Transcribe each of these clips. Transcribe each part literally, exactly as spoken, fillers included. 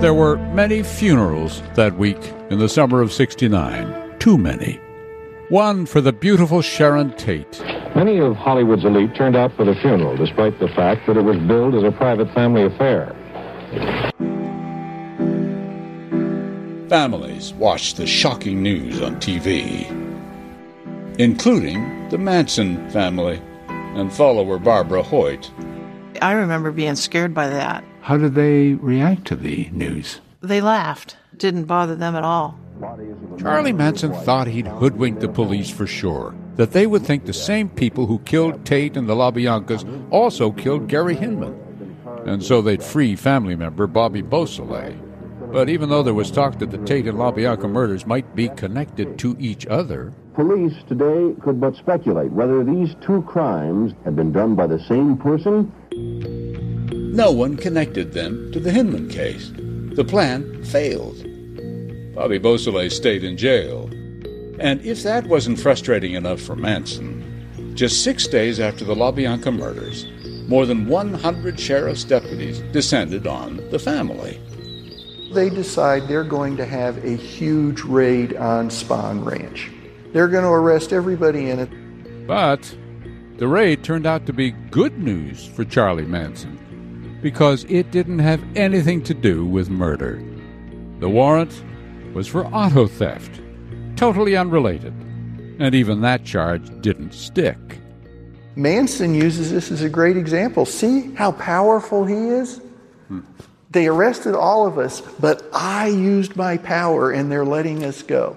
There were many funerals that week in the summer of sixty-nine. Too many. One for the beautiful Sharon Tate. Many of Hollywood's elite turned out for the funeral, despite the fact that it was billed as a private family affair. Families watched the shocking news on T V, including the Manson family and follower Barbara Hoyt. I remember being scared by that. How did they react to the news? They laughed. It didn't bother them at all. Charlie Manson thought he'd hoodwinked the police for sure, that they would think the same people who killed Tate and the LaBiancas also killed Gary Hinman, and so they'd free family member Bobby Beausoleil. But even though there was talk that the Tate and LaBianca murders might be connected to each other, police today could but speculate whether these two crimes had been done by the same person. no one connected them to the Hinman case. The plan failed. Bobby Beausoleil stayed in jail. And if that wasn't frustrating enough for Manson, just six days after the LaBianca murders, more than one hundred sheriff's deputies descended on the family. They decide they're going to have a huge raid on Spahn Ranch. They're going to arrest everybody in it. But the raid turned out to be good news for Charlie Manson, because it didn't have anything to do with murder. The warrant was for auto theft, totally unrelated, and even that charge didn't stick. Manson uses this as a great example. See how powerful he is? Hmm. They arrested all of us, but I used my power and they're letting us go.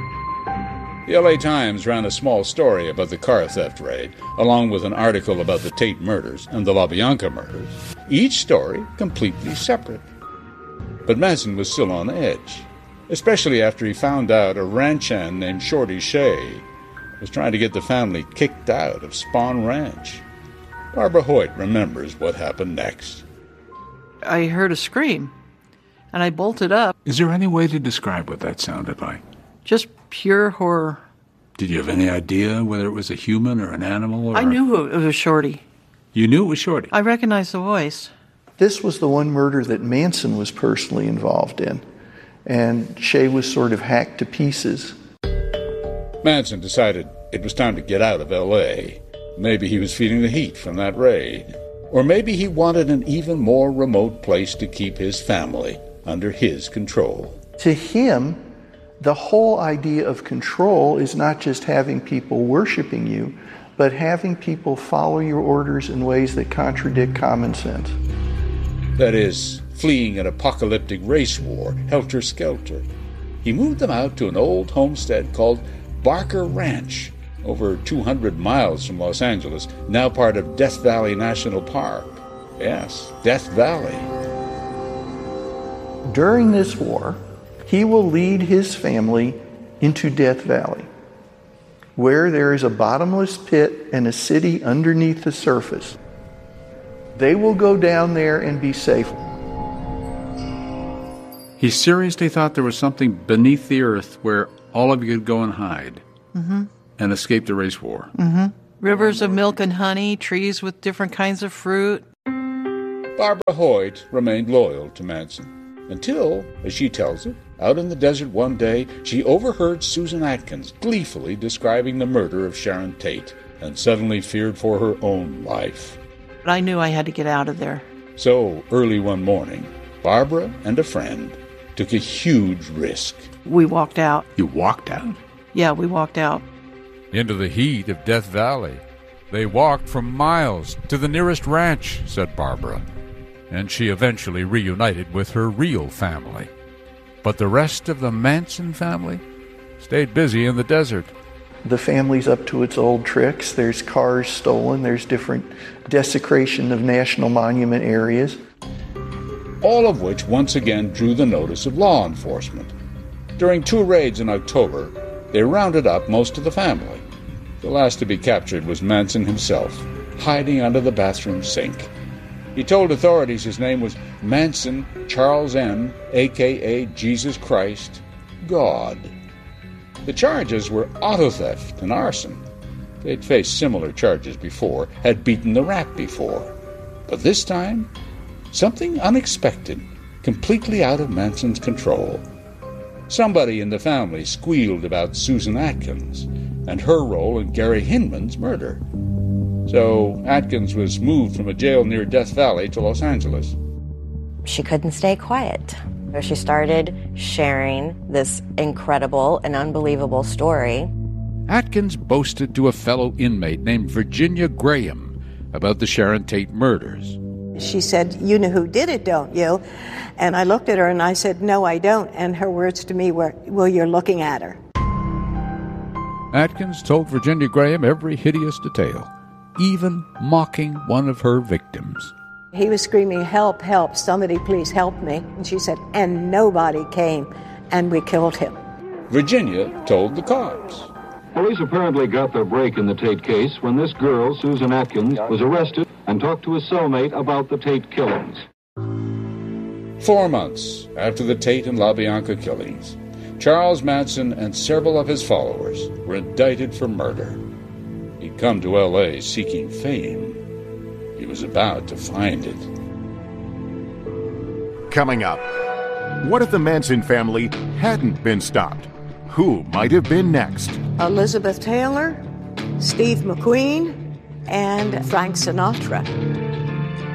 The L A Times ran a small story about the car theft raid, along with an article about the Tate murders and the LaBianca murders, each story completely separate. But Manson was still on edge, especially after he found out a ranch hand named Shorty Shea was trying to get the family kicked out of Spahn Ranch. Barbara Hoyt remembers what happened next. I heard a scream, and I bolted up. Is there any way to describe what that sounded like? Just pure horror. Did you have any idea whether it was a human or an animal? Or... I knew it was Shorty. You knew it was Shorty? I recognized the voice. This was the one murder that Manson was personally involved in, and Shea was sort of hacked to pieces. Manson decided it was time to get out of L A. Maybe he was feeling the heat from that raid. Or maybe he wanted an even more remote place to keep his family under his control. To him, the whole idea of control is not just having people worshiping you, but having people follow your orders in ways that contradict common sense. That is, fleeing an apocalyptic race war, helter-skelter. He moved them out to an old homestead called Barker Ranch, over two hundred miles from Los Angeles, now part of Death Valley National Park. Yes, Death Valley. During this war, he will lead his family into Death Valley, where there is a bottomless pit and a city underneath the surface. They will go down there and be safe. He seriously thought there was something beneath the earth where all of you could go and hide. Mm-hmm. And escape the race war. Mm-hmm. Rivers of milk and honey, trees with different kinds of fruit. Barbara Hoyt remained loyal to Manson until, as she tells it, out in the desert one day, she overheard Susan Atkins gleefully describing the murder of Sharon Tate and suddenly feared for her own life. But I knew I had to get out of there. So, early one morning, Barbara and a friend took a huge risk. We walked out. You walked out? Yeah, we walked out. Into the heat of Death Valley. They walked for miles to the nearest ranch, said Barbara, and she eventually reunited with her real family. But the rest of the Manson family stayed busy in the desert. The family's up to its old tricks. There's cars stolen. There's different desecration of national monument areas. All of which once again drew the notice of law enforcement. During two raids in October, they rounded up most of the family. The last to be captured was Manson himself, hiding under the bathroom sink. He told authorities his name was Manson Charles M., a k a. Jesus Christ, God. The charges were auto theft and arson. They'd faced similar charges before, had beaten the rap before. But this time, something unexpected completely out of Manson's control. Somebody in the family squealed about Susan Atkins and her role in Gary Hinman's murder. So Atkins was moved from a jail near Death Valley to Los Angeles. She couldn't stay quiet. She started sharing this incredible and unbelievable story. Atkins boasted to a fellow inmate named Virginia Graham about the Sharon Tate murders. She said, "You know who did it, don't you?" And I looked at her and I said, "No, I don't." And her words to me were, "Well, you're looking at her." Atkins told Virginia Graham every hideous detail, even mocking one of her victims. He was screaming, "Help, help, somebody please help me." And she said, "And nobody came, and we killed him." Virginia told the cops. Police apparently got their break in the Tate case when this girl, Susan Atkins, was arrested and talked to a cellmate about the Tate killings. Four months after the Tate and LaBianca killings, Charles Manson and several of his followers were indicted for murder. He'd come to L A seeking fame. He was about to find it. Coming up, what if the Manson family hadn't been stopped? Who might have been next? Elizabeth Taylor, Steve McQueen, and Frank Sinatra.